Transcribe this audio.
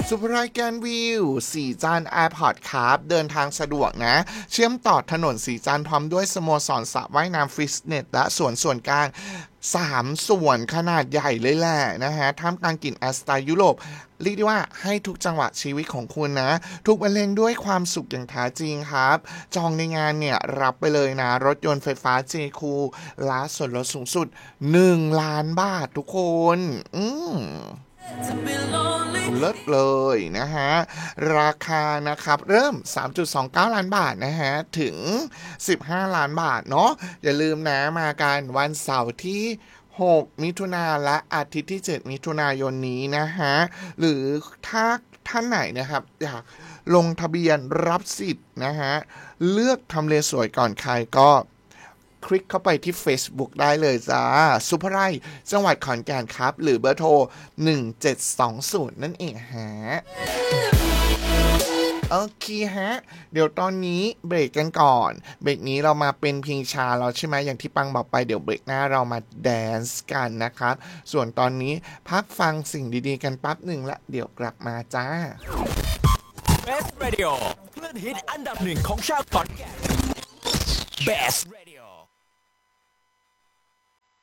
สุภรายการวิวสีจันทร์แอร์พอร์ตครับเดินทางสะดวกนะเชื่อมต่อถนนสีจันทร์พร้อมด้วยสโมสรสระว่ายน้ำฟิตเนสและสวนส่วนกลาง3ส่วนขนาดใหญ่เลยแหละนะฮะท่ามกลางกลิ่นแอสไตล์ยุโรปเรียกได้ว่าให้ทุกจังหวะชีวิตของคุณนะถูกบรรเลงด้วยความสุขอย่างแท้จริงครับจองในงานเนี่ยรับไปเลยนะรถยนต์ไฟฟ้า J-Cool และส่วนลดสูงสุด1 ล้านบาททุกคนเลิศเลยนะฮะราคานะครับเริ่ม 3.29 ล้านบาทนะฮะถึง15 ล้านบาทเนาะอย่าลืมนะมากันวันเสาร์ที่6 มิถุนายนและอาทิตย์ที่7 มิถุนายนนี้นะฮะหรือถ้าท่านไหนนะครับอยากลงทะเบียนรับสิทธิ์นะฮะเลือกทำเลสวยก่อนใครก็คลิกเข้าไปที่ Facebook ได้เลยจ้าสุภไร่จังหวัดขอนแก่นครับหรือเบอร์โทร1720นั่นเองฮะโอเคฮะเดี๋ยวตอนนี้เบรกกันก่อนเบรกนี้เรามาเป็นเพลงชาแล้วใช่ไหมอย่างที่ปังบอกไปเดี๋ยวเบรกหน้าเรามาแดนซ์กันนะครับส่วนตอนนี้พักฟังสิ่งดีๆกันแป๊บหนึ่งละเดี๋ยวกลับมาจ้า Best Radio คลื่นฮิตอันดับ 1ของชาวขอนแก่น Best Radio